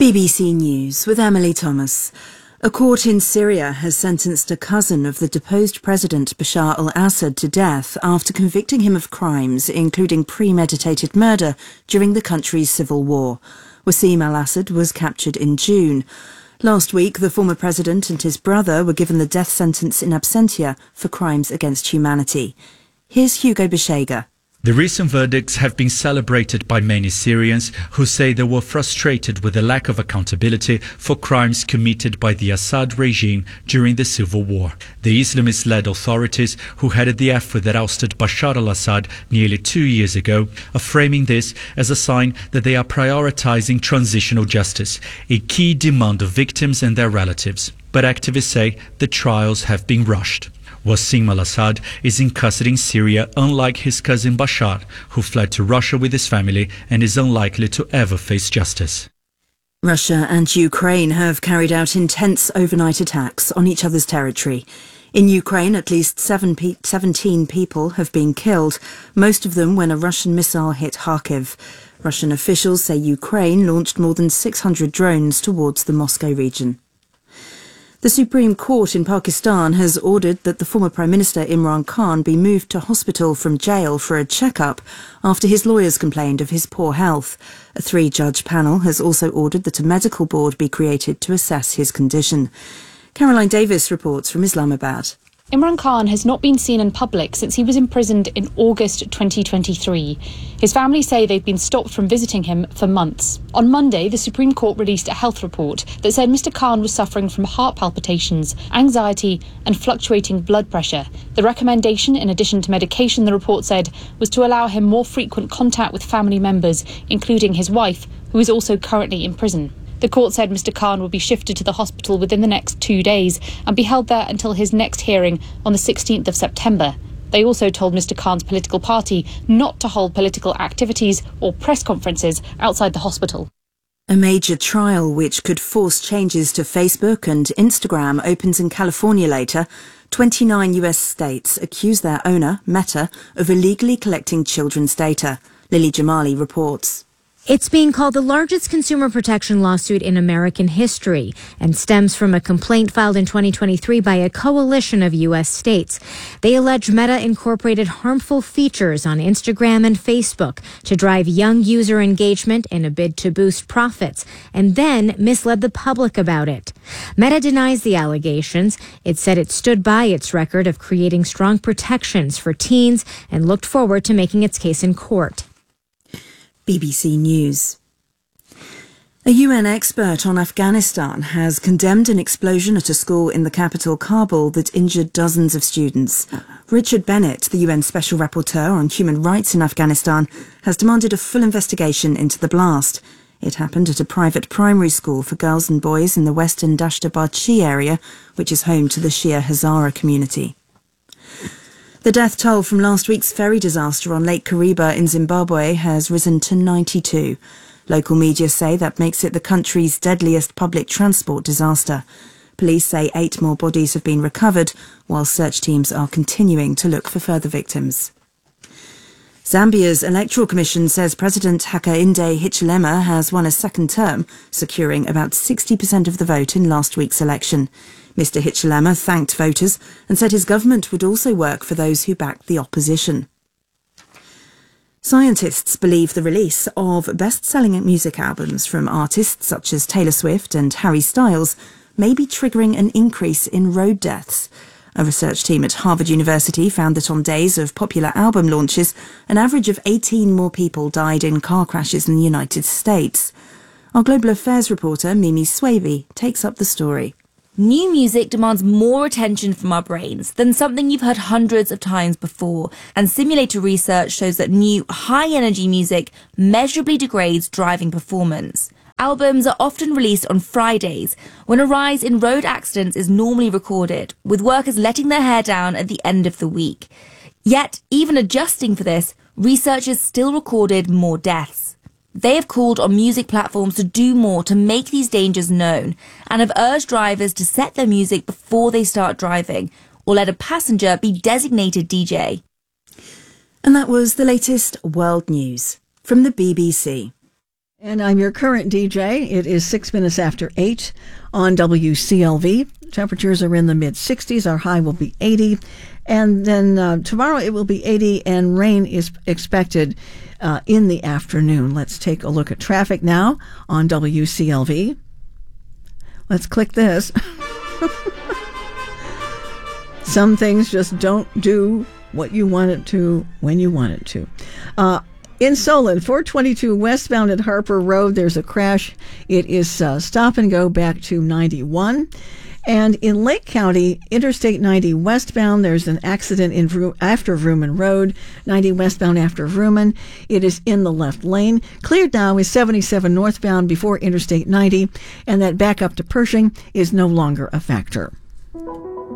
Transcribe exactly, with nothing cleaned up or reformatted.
B B C News with Emily Thomas. A court in Syria has sentenced a cousin of the deposed President Bashar al-Assad to death after convicting him of crimes, including premeditated murder during the country's civil war. Wassim al-Assad was captured in June. Last week, the former president and his brother were given the death sentence in absentia for crimes against humanity. Here's Hugo Beshega. The recent verdicts have been celebrated by many Syrians who say they were frustrated with the lack of accountability for crimes committed by the Assad regime during the civil war. The Islamist-led authorities who headed the effort that ousted Bashar al-Assad nearly two years ago are framing this as a sign that they are prioritizing transitional justice, a key demand of victims and their relatives. But activists say the trials have been rushed. Wassim al-Assad is in custody in Syria, unlike his cousin Bashar, who fled to Russia with his family and is unlikely to ever face justice. Russia and Ukraine have carried out intense overnight attacks on each other's territory. In Ukraine, at least seven pe- seventeen people have been killed, most of them when a Russian missile hit Kharkiv. Russian officials say Ukraine launched more than six hundred drones towards the Moscow region. The Supreme Court in Pakistan has ordered that the former Prime Minister Imran Khan be moved to hospital from jail for a checkup after his lawyers complained of his poor health. A three-judge panel has also ordered that a medical board be created to assess his condition. Caroline Davis reports from Islamabad. Imran Khan has not been seen in public since he was imprisoned in August twenty twenty-three. His family say they've been stopped from visiting him for months. On Monday, the Supreme Court released a health report that said Mister Khan was suffering from heart palpitations, anxiety and fluctuating blood pressure. The recommendation, in addition to medication, the report said, was to allow him more frequent contact with family members, including his wife, who is also currently in prison. The court said Mister Khan will be shifted to the hospital within the next two days and be held there until his next hearing on the sixteenth of September. They also told Mister Khan's political party not to hold political activities or press conferences outside the hospital. A major trial which could force changes to Facebook and Instagram opens in California later. twenty-nine U S states accuse their owner, Meta, of illegally collecting children's data. Lily Jamali reports. It's being called the largest consumer protection lawsuit in American history and stems from a complaint filed in twenty twenty-three by a coalition of U S states. They allege Meta incorporated harmful features on Instagram and Facebook to drive young user engagement in a bid to boost profits, and then misled the public about it. Meta denies the allegations. It said it stood by its record of creating strong protections for teens and looked forward to making its case in court. B B C News. A U N expert on Afghanistan has condemned an explosion at a school in the capital, Kabul, that injured dozens of students. Richard Bennett, the U N Special Rapporteur on Human Rights in Afghanistan, has demanded a full investigation into the blast. It happened at a private primary school for girls and boys in the western Dashtabadshi area, which is home to the Shia Hazara community. The death toll from last week's ferry disaster on Lake Kariba in Zimbabwe has risen to ninety-two. Local media say that makes it the country's deadliest public transport disaster. Police say eight more bodies have been recovered, while search teams are continuing to look for further victims. Zambia's Electoral Commission says President Hakainde Hichilema has won a second term, securing about sixty percent of the vote in last week's election. Mister Hichilema thanked voters and said his government would also work for those who backed the opposition. Scientists believe the release of best-selling music albums from artists such as Taylor Swift and Harry Styles may be triggering an increase in road deaths. A research team at Harvard University found that on days of popular album launches, an average of eighteen more people died in car crashes in the United States. Our Global Affairs reporter, Mimi Swaby, takes up the story. New music demands more attention from our brains than something you've heard hundreds of times before, and simulator research shows that new, high-energy music measurably degrades driving performance. Albums are often released on Fridays, when a rise in road accidents is normally recorded, with workers letting their hair down at the end of the week. Yet, even adjusting for this, researchers still recorded more deaths. They have called on music platforms to do more to make these dangers known and have urged drivers to set their music before they start driving or let a passenger be designated D J. And that was the latest world news from the B B C. And I'm your current D J. It is six minutes after eight on W C L V. Temperatures are in the mid sixties. Our high will be eighty. And then uh, tomorrow it will be eighty, and rain is expected uh, in the afternoon. Let's take a look at traffic now on W C L V. Let's click this. Some things just don't do what you want it to when you want it to. Uh, In Solon, four twenty-two westbound at Harper Road, there's a crash. It is uh, stop and go back to ninety-one. And in Lake County, Interstate ninety westbound, there's an accident in Vru- after Vrooman Road, ninety westbound after Vrooman. It is in the left lane. Cleared now is seventy-seven northbound before Interstate ninety, and that back up to Pershing is no longer a factor.